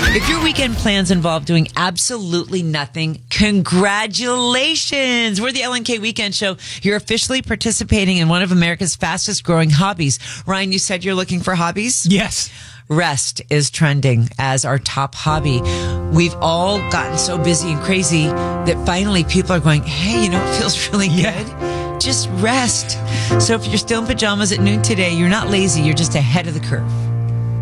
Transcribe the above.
If your weekend plans involve doing absolutely nothing, congratulations. We're the LNK Weekend Show. You're officially participating in one of America's fastest growing hobbies. Ryan, you said you're looking for hobbies? Yes. Rest is trending as our top hobby. We've all gotten so busy and crazy that finally people are going, hey, you know, it feels really good. Just rest. So if you're still in pajamas at noon today, you're not lazy. You're just ahead of the curve.